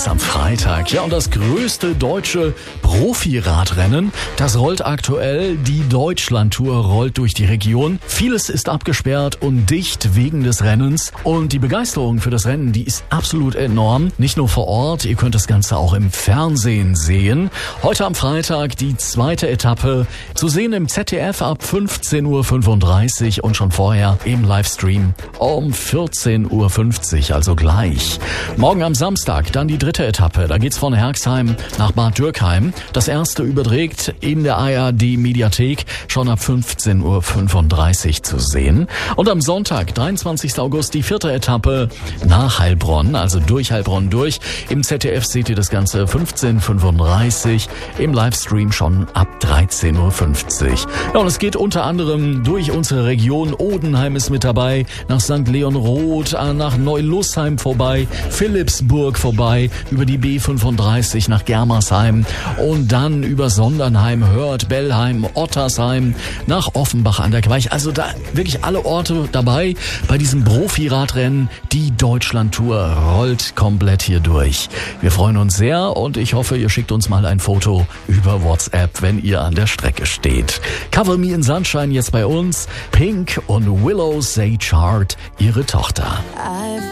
am Freitag. Ja, und das größte deutsche Profiradrennen, das rollt aktuell. Die Deutschlandtour rollt durch die Region. Vieles ist abgesperrt und dicht wegen des Rennens. Und die Begeisterung für das Rennen, die ist absolut enorm. Nicht nur vor Ort, ihr könnt das Ganze auch im Fernsehen sehen. Heute am Freitag die zweite Etappe. Zu sehen im ZDF ab 15.35 Uhr und schon vorher im Livestream um 14.50 Uhr, also gleich. Morgen am Samstag dann die dritte Etappe. Da geht's von Herxheim nach Bad Dürkheim. Das erste überträgt in der ARD-Mediathek schon ab 15.35 Uhr zu sehen. Und am Sonntag, 23. August, die vierte Etappe nach Heilbronn, also durch Heilbronn durch. Im ZDF seht ihr das Ganze 15.35 Uhr, im Livestream schon ab 13.50 Uhr. Ja, und es geht unter anderem durch unsere Region. Odenheim ist mit dabei, nach St. Leon-Roth, nach Neulussheim vorbei, Philippsburg vorbei, über die B35 nach Germersheim und dann über Sondernheim, Hörth, Bellheim, Ottersheim, nach Offenbach an der Queich. Also da wirklich alle Orte dabei bei diesem Profi-Radrennen. Die Deutschlandtour rollt komplett hier durch. Wir freuen uns sehr und ich hoffe, ihr schickt uns mal ein Foto über WhatsApp, wenn ihr an der Strecke steht. Cover Me in Sunshine jetzt bei uns. Pink und Willow Say Chart, ihre Tochter.